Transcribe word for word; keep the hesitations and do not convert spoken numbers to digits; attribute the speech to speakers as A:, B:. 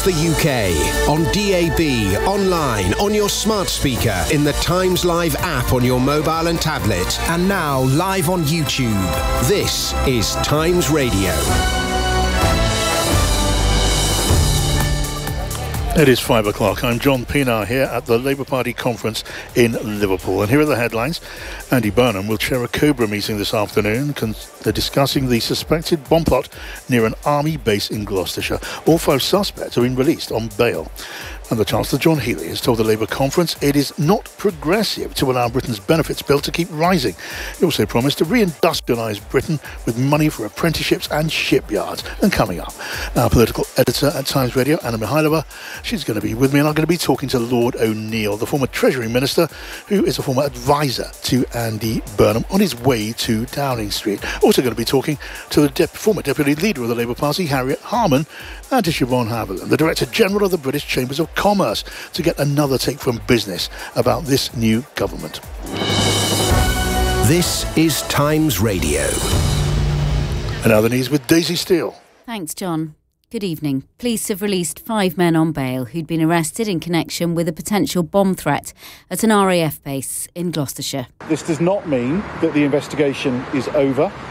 A: The U K, on D A B, online, on your smart speaker, in the Times Live app on your mobile and tablet, and now live on YouTube. This is Times Radio.
B: It is five o'clock. I'm John Pienaar here at the Labour Party conference in Liverpool. And here are the headlines. Andy Burnham will chair a Cobra meeting this afternoon. They're discussing the suspected bomb plot near an army base in Gloucestershire. All five suspects have been released on bail. And the Chancellor, John Healey, has told the Labour conference it is not progressive to allow Britain's benefits bill to keep rising. He also promised to reindustrialise Britain with money for apprenticeships and shipyards. And coming up, our political editor at Times Radio, Anna Mihailova, she's going to be with me, and I'm going to be talking to Lord O'Neill, the former Treasury Minister, who is a former advisor to Andy Burnham on his way to Downing Street. Also going to be talking to the de- former Deputy Leader of the Labour Party, Harriet Harman, and to Siobhan Haviland, the Director General of the British Chambers of Commerce, to get another take from business about this new government.
A: This is Times Radio.
B: And now the news with Daisy Steele.
C: Thanks, John. Good evening. Police have released five men on bail who'd been arrested in connection with a potential bomb threat at an R A F base in Gloucestershire.
D: This does not mean that the investigation is over.